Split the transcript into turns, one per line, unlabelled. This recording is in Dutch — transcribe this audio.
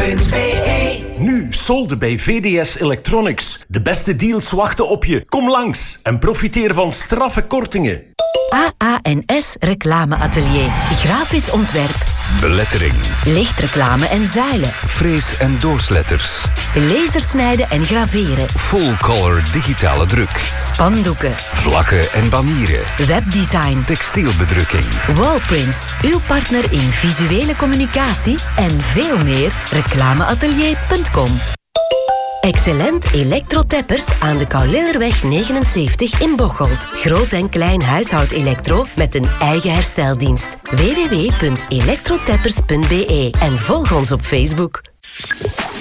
solde.be.
Nu solde bij VDS Electronics. De beste deals wachten op je. Kom langs en profiteer van straffe kortingen.
AANS Reclameatelier. Grafisch ontwerp.
Belettering.
Lichtreclame en zuilen.
Frees- en doorsletters.
Lasersnijden en graveren.
Full-color digitale druk.
Spandoeken.
Vlaggen en banieren.
Webdesign.
Textielbedrukking.
Wallprints. Uw partner in visuele communicatie en veel meer. Reclameatelier.com. Excellent Elektroteppers aan de Kaulillerweg 79 in Bocholt. Groot en klein huishoudelектro met een eigen hersteldienst. www.elektroteppers.be en volg ons op Facebook.